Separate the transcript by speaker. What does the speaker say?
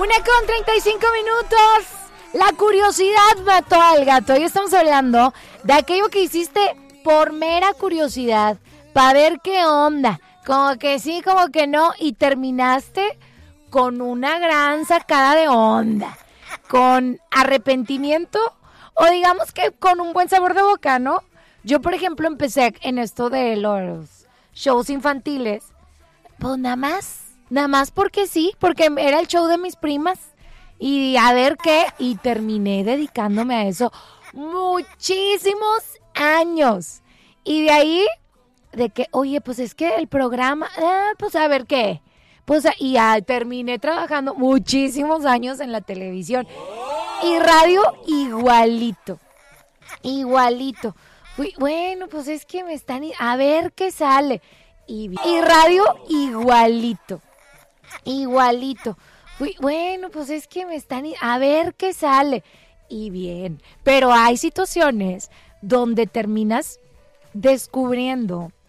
Speaker 1: 1:35. La curiosidad mató al gato. Hoy estamos hablando de aquello que hiciste por mera curiosidad, para ver qué onda. Como que sí, como que no. Y terminaste con una gran sacada de onda. Con arrepentimiento o digamos que con un buen sabor de boca, ¿no? Yo, por ejemplo, empecé en esto de los shows infantiles. Pues nada más porque sí, porque era el show de mis primas. Y a ver qué, y terminé dedicándome a eso muchísimos años. Y de ahí, de que, oye, pues es que el programa, pues a ver qué. Pues y terminé trabajando muchísimos años en la televisión. Y radio igualito. Bueno, pues es que me están, a ver qué sale. Y radio igualito. Bueno, pues es que me están, a ver qué sale. Y bien, pero hay situaciones donde terminas descubriendo